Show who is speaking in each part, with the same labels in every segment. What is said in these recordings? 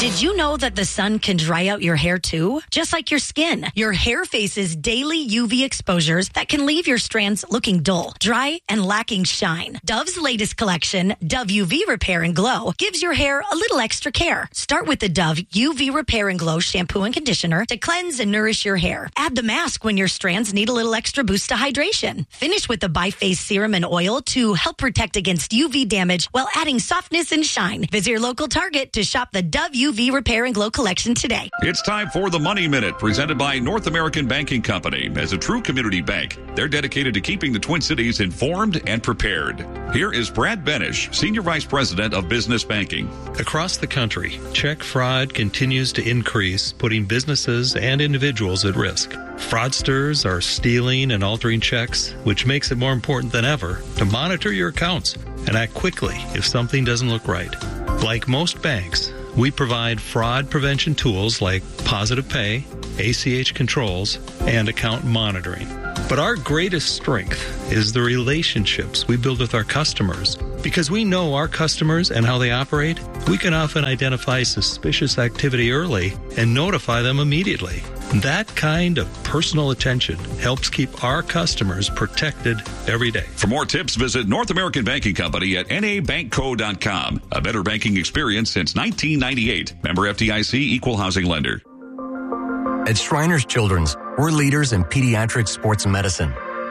Speaker 1: Did you know that the sun can dry out your hair too? Just like your skin, your hair faces daily UV exposures that can leave your strands looking dull, dry, and lacking shine. Dove's latest collection, Dove UV Repair and Glow, gives your hair a little extra care. Start with the Dove UV Repair and Glow shampoo and conditioner to cleanse and nourish your hair. Add the mask when your strands need a little extra boost to hydration. Finish with the Biface serum and oil to help protect against UV damage while adding softness and shine. Visit your local Target to shop the Dove UV Repair and Glow collection today.
Speaker 2: It's time for the Money Minute, presented by North American Banking Company. As a true community bank, they're dedicated to keeping the Twin Cities informed and prepared. Here is Brad Benish, Senior Vice President of Business Banking.
Speaker 3: Across the country, check fraud continues to increase, putting businesses and individuals at risk. Fraudsters are stealing and altering checks, which makes it more important than ever to monitor your accounts and act quickly if something doesn't look right. Like most banks, we provide fraud prevention tools like Positive Pay, ACH controls, and account monitoring. But our greatest strength is the relationships we build with our customers. Because we know our customers and how they operate, we can often identify suspicious activity early and notify them immediately. That kind of personal attention helps keep our customers protected every day.
Speaker 2: For more tips, visit North American Banking Company at nabankco.com. A better banking experience since 1998. Member FDIC, Equal Housing Lender.
Speaker 4: At Shriners Children's, we're leaders in pediatric sports medicine.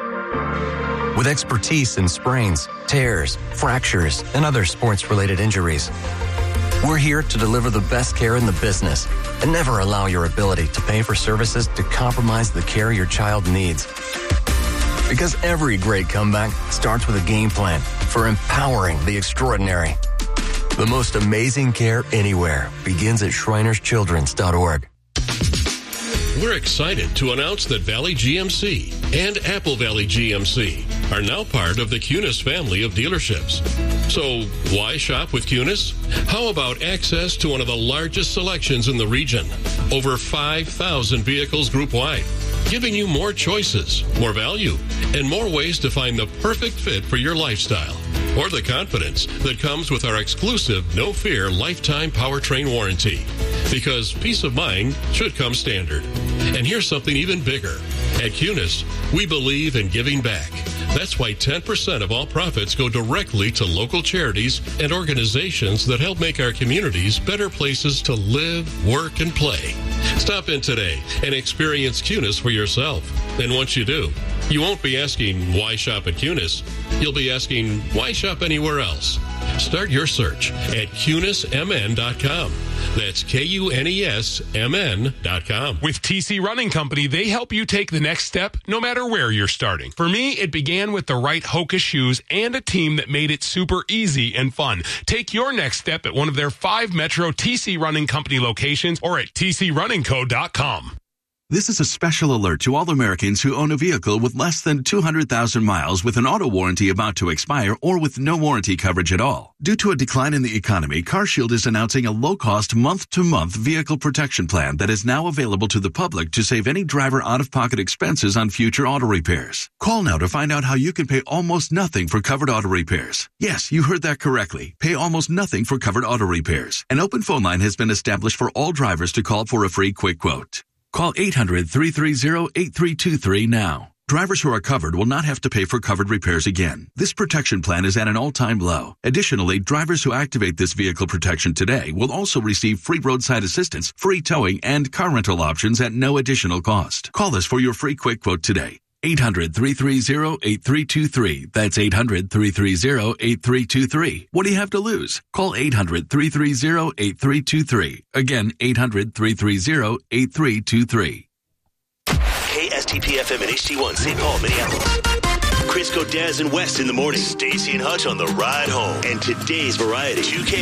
Speaker 4: With expertise in sprains, tears, fractures, and other sports-related injuries. We're here to deliver the best care in the business and never allow your ability to pay for services to compromise the care your child needs. Because every great comeback starts with a game plan for empowering the extraordinary. The most amazing care anywhere begins at shrinerschildrens.org.
Speaker 5: We're excited to announce that Valley GMC and Apple Valley GMC are now part of the Kunis family of dealerships. So why shop with Kunis? How about access to one of the largest selections in the region? Over 5,000 vehicles group-wide, giving you more choices, more value, and more ways to find the perfect fit for your lifestyle. Or the confidence that comes with our exclusive no-fear lifetime powertrain warranty. Because peace of mind should come standard. And here's something even bigger. At Kunis, we believe in giving back. That's why 10% of all profits go directly to local charities and organizations that help make our communities better places to live, work, and play. Stop in today and experience Kunis for yourself. And once you do, you won't be asking, why shop at Kunis? You'll be asking, why shop anywhere else? Start your search at KunisMN.com. That's KUNESMN.com.
Speaker 6: With TC Running Company, they help you take the next step no matter where you're starting. For me, it began with the right Hoka shoes and a team that made it super easy and fun. Take your next step at one of their 5 Metro TC Running Company locations or at tcrunningco.com.
Speaker 7: This is a special alert to all Americans who own a vehicle with less than 200,000 miles with an auto warranty about to expire or with no warranty coverage at all. Due to a decline in the economy, CarShield is announcing a low-cost month-to-month vehicle protection plan that is now available to the public to save any driver out-of-pocket expenses on future auto repairs. Call now to find out how you can pay almost nothing for covered auto repairs. Yes, you heard that correctly. Pay almost nothing for covered auto repairs. An open phone line has been established for all drivers to call for a free quick quote. Call 800-330-8323 now. Drivers who are covered will not have to pay for covered repairs again. This protection plan is at an all-time low. Additionally, drivers who activate this vehicle protection today will also receive free roadside assistance, free towing, and car rental options at no additional cost. Call us for your free quick quote today. 800-330-8323. That's 800-330-8323. What do you have to lose? Call 800-330-8323. Again, 800-330-8323.
Speaker 8: KSTP-FM and HD1, St. Paul, Minneapolis. Crisco, Daz, and West in the morning. Stacy and Hutch on the ride home. And today's variety, 2K